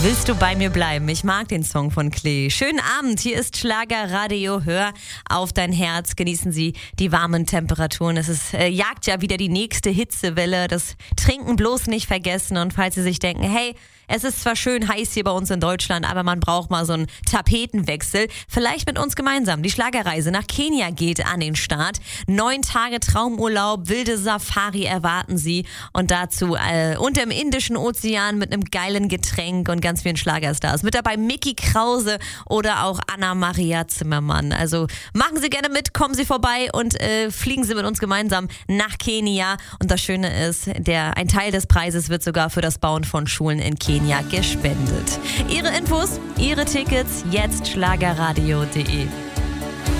Willst du bei mir bleiben? Ich mag den Song von Klee. Schönen Abend, hier ist Schlagerradio. Hör auf dein Herz. Genießen Sie die warmen Temperaturen. Es jagt ja wieder die nächste Hitzewelle. Das Trinken bloß nicht vergessen. Und falls Sie sich denken, hey, es ist zwar schön heiß hier bei uns in Deutschland, aber man braucht mal so einen Tapetenwechsel. Vielleicht mit uns gemeinsam. Die Schlagerreise nach Kenia geht an den Start. 9 Tage Traumurlaub, wilde Safari erwarten Sie. Und dazu unter dem Indischen Ozean mit einem geilen Getränk und ganz vielen Schlagerstars. Mit dabei Micky Krause oder auch Anna-Maria Zimmermann. Also machen Sie gerne mit, kommen Sie vorbei und fliegen Sie mit uns gemeinsam nach Kenia. Und das Schöne ist, ein Teil des Preises wird sogar für das Bauen von Schulen in Kenia gespendet. Ihre Infos, Ihre Tickets, jetzt schlagerradio.de.